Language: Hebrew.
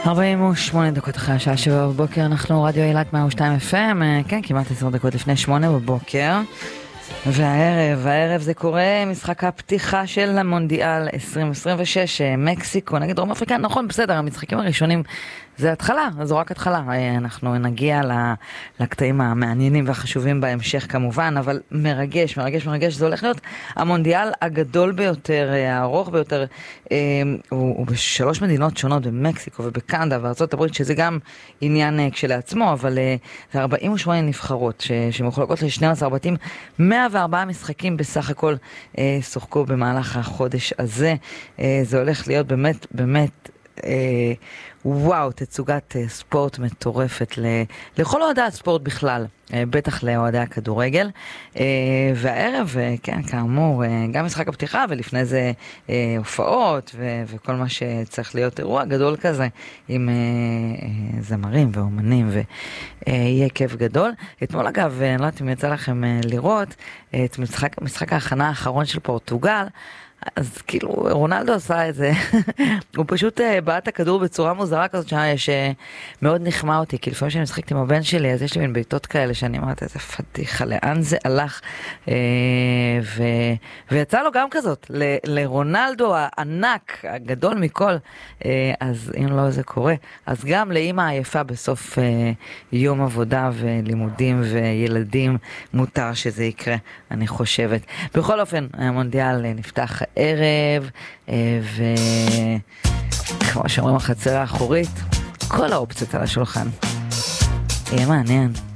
48 דקות אחרי השעה 7 בבוקר, אנחנו רדיו אילת 102 FM, כן, כמעט 10 דקות לפני 8 בבוקר. והערב זה קורה, משחק הפתיחה של המונדיאל 2026, מקסיקו נגד דרום אפריקה. נכון, בסדר, המשחקים הראשונים זה התחלה, זו רק התחלה. אנחנו נגיע לקטעים המעניינים והחשובים בהמשך כמובן, אבל מרגש, זה הולך להיות המונדיאל הגדול ביותר, הארוך ביותר, הוא בשלוש מדינות שונות, במקסיקו ובקנדה וארצות הברית, שזה גם עניין כשלעצמו, אבל זה 48 נבחרות שמחולקות ל-12 בתים, 104 משחקים בסך הכל שוחקו במהלך החודש הזה. זה הולך להיות באמת וואו, תצוגת ספורט מטורפת לכל אוהדי הספורט בכלל, בטח לאוהדי הכדורגל. והערב, כן, כאמור, גם משחק הפתיחה, ולפני זה הופעות וכל מה שצריך להיות אירוע גדול כזה, עם זמרים ואומנים, ויהיה כיף גדול. אתמול אגב, אני לא יודעת אם יצא לכם לראות, את משחק ההכנה האחרון של פורטוגל, אז כאילו רונלדו עשה את זה, הוא פשוט בעט הכדור בצורה מוזרה כזאת שמאוד נחמה אותי, כי לפעמים שאני משחקת עם הבן שלי, אז יש לי מין ביתות כאלה שאני אמרת, איזה פתיחה, לאן זה הלך, ויצא לו גם כזאת, לרונלדו הענק, הגדול מכל, אז אם לא זה קורה, אז גם לאמא העייפה בסוף יום עבודה ולימודים וילדים, מותר שזה יקרה, אני חושבת. בכל אופן, המונדיאל נפתח ערב, וכמו שאומרים החצר האחורית, כל האופציות על השולחן. יהיה מעניין.